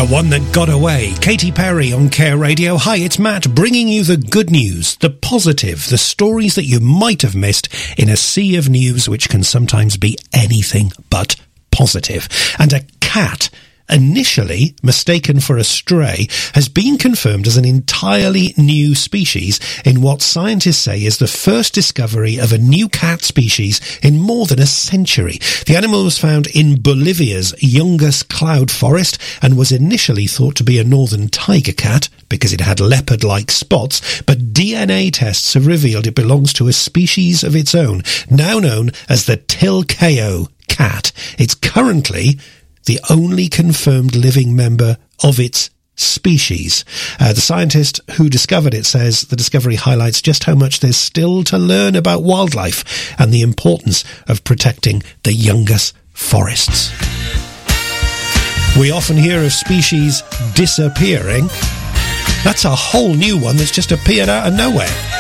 The one that got away. Katy Perry on Care Radio. Hi, it's Matt, bringing you the good news, the positive, the stories that you might have missed in a sea of news which can sometimes be anything but positive. And a cat, initially mistaken for a stray, has been confirmed as an entirely new species in what scientists say is the first discovery of a new cat species in more than a century. The animal was found in Bolivia's Yungas cloud forest and was initially thought to be a northern tiger cat because it had leopard-like spots, but DNA tests have revealed it belongs to a species of its own, now known as the Tilcaeo cat. It's currently the only confirmed living member of its species. The scientist who discovered it says the discovery highlights just how much there's still to learn about wildlife and the importance of protecting the Yungas forests. We often hear of species disappearing. That's a whole new one that's just appeared out of nowhere.